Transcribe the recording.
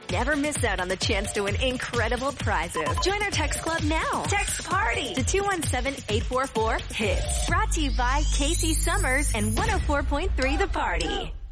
Never miss out on the chance to win incredible prizes. Join our text club now. Text PARTY to 217-844-HITS. Brought to you by Casey Summers and 104.3 The Party.